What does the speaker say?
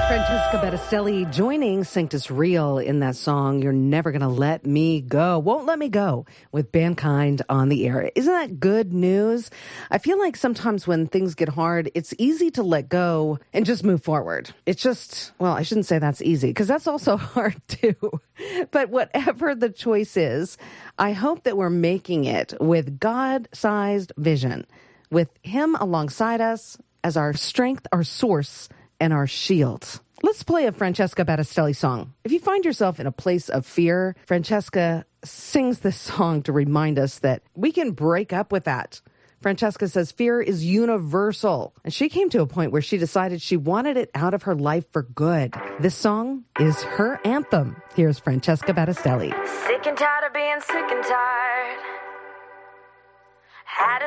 Francesca Battistelli joining Sanctus Real in that song, You're Never Gonna Let Me Go, Won't Let Me Go, with Mankind on the air. Isn't that good news? I feel like sometimes when things get hard, it's easy to let go and just move forward. It's just, well, I shouldn't say that's easy, because that's also hard too. But whatever the choice is, I hope that we're making it with God-sized vision, with Him alongside us as our strength, our source, and our shield. Let's play a Francesca Battistelli song. If you find yourself in a place of fear, Francesca sings this song to remind us that we can break up with that. Francesca says fear is universal, and she came to a point where she decided she wanted it out of her life for good. This song is her anthem. Here's Francesca Battistelli. Sick and tired of being sick and tired. Had